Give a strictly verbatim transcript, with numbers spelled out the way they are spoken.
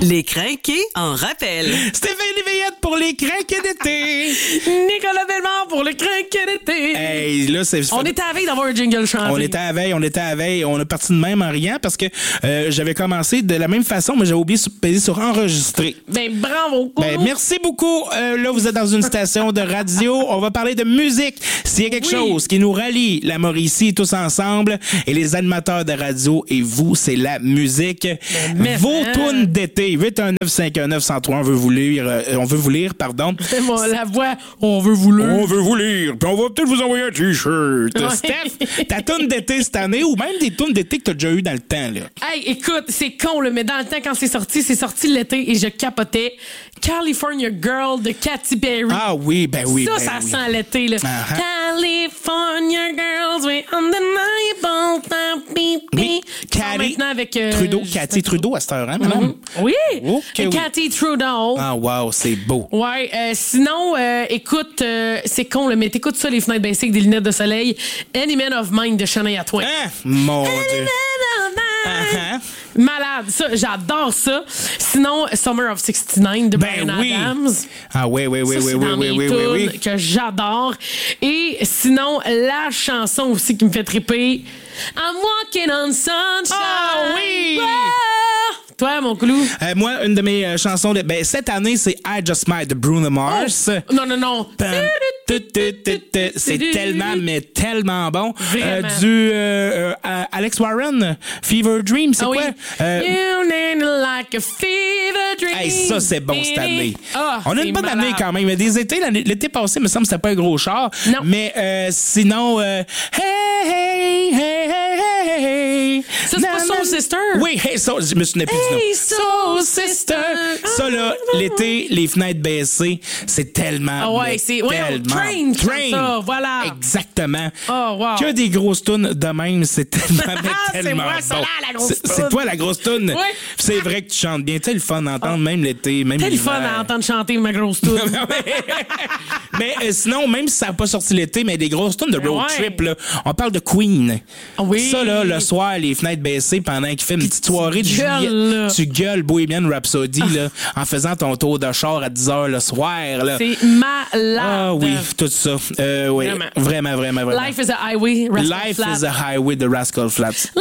Les crinqués en rappel. Stéphanie Veillette pour les crinqués d'été. Nicolas Bellemare pour les crinqués d'été. Hey, là, c'est... On était à la veille d'avoir un jingle chanté. On était à la veille, on était à la veille. On a parti de même en riant parce que euh, j'avais commencé de la même façon, mais j'avais oublié de peser sur enregistrer. Ben, bravo. Ben, merci beaucoup. Euh, là, vous êtes dans une station de radio. On va parler de musique. S'il y a quelque Oui. chose qui nous relie, la Mauricie, tous ensemble, et les animateurs de radio, et vous, c'est la musique. mais Vos hein. tunes d'été. huit un neuf cinq un neuf zéro trois, on veut vous lire. Euh, on veut vous lire, pardon. C'est moi, la voix, on veut vous le. On veut vous lire, puis on va peut-être vous envoyer un T-shirt. Ouais. Steph, ta tune d'été cette année, ou même des tunes d'été que t'as déjà eu dans le temps, là. Hey, écoute, c'est con, là, mais dans le temps, quand c'est sorti, c'est sorti l'été et je capotais. California Girl de Katy Perry. Ah oui, ben oui, ça, ben ça oui. sent l'été, là. Uh-huh. California Girls, we undeniable. Beep, Oui, beep. Cathy Maintenant avec euh, Trudeau, je Cathy sais Trudeau à cette heure, hein, madame? pas. Oui, Ok, oui. Cathy Trudeau. Ah, wow, c'est beau. Ouais, euh, sinon, euh, écoute, euh, c'est con, là, mais t'écoutes ça, les fenêtres baissées avec des lunettes de soleil. Any Man of Mine de Shania Twain. Hein? Mon Any Dieu. Man of Mine. Uh-huh. Malade, ça, j'adore ça. Sinon, Summer of soixante-dix-neuf de Ben Bryan oui. Adams. Ah oui, oui, oui, Ça, oui, c'est oui, dans oui, mes oui, oui, tunes oui. que j'adore. Et sinon, la chanson aussi qui me fait triper, I'm Walking on Sunshine. Ah oui! Wow! Toi, mon clou. Euh, moi, une de mes euh, chansons, de, ben, cette année, c'est I Just Might de Bruno Mars. Oh, non, non, non. Pam, tu, tu, tu, tu. C'est tellement, mais tellement bon. Euh, Vraiment. du euh, euh, Alex Warren, Fever Dream, c'est Ah oui. quoi? Euh, You need like a fever dream. Hey, ça, c'est bon cette année. Ah, On a c'est une bonne malade. année quand même. Des étés, l'année- l'été passé, me semble que c'était pas un gros char. Non. Mais euh, sinon, euh, hey, hey, hey, hey, hey, hey. Ça, c'est pas Soul Sister? Oui, Hey Soul, je me souviens plus du nom. Hey, Soul Sister. Ça, là, l'été, les fenêtres baissées, c'est tellement. Ah ouais, mais c'est- ouais, tellement. Train qui chante ça, voilà. Exactement. Oh, wow. Que des grosses tunes de même, c'est tellement, mais C'est tellement moi, ça, bon. là, la grosse C'est- C'est toune. toi, la grosse tune. Ouais. C'est vrai que tu chantes bien. Tu sais, le fun d'entendre même l'été, même Quel l'hiver. fun à entendre chanter ma grosse toune. Mais euh, sinon, même si ça n'a pas sorti l'été, mais des grosses tunes de road Ouais. trip, là, on parle de Queen. Ah oui. Ça, là, le soir, les fenêtres baissées, pendant qu'il fait une petite soirée de gueules, juillet, là. tu gueules Bohemian Rhapsody là, en faisant ton tour de char à dix heures le soir. Là. C'est malade. Ah oui, tout ça. Euh, oui, Vraiment. vraiment, vraiment, vraiment. Life is a highway. Rascal Life Flatts. is a highway de Rascal Flatts.